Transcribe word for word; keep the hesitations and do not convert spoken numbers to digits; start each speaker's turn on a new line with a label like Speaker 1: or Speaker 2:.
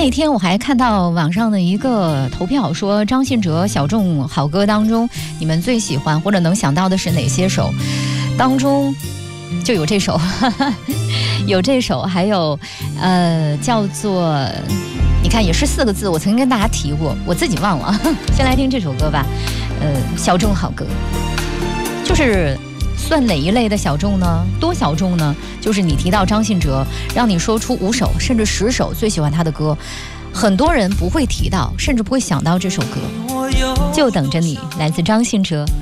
Speaker 1: 那天我还看到网上的一个投票，说张信哲小众好歌当中，你们最喜欢或者能想到的是哪些首？当中就有这首，呵呵有这首，还有呃叫做，你看也是四个字，我曾经跟大家提过，我自己忘了。先来听这首歌吧，呃，小众好歌，就是算哪一类的小众呢？多小众呢？就是你提到张信哲，让你说出五首甚至十首最喜欢他的歌，很多人不会提到，甚至不会想到这首歌，就等着你，来自张信哲。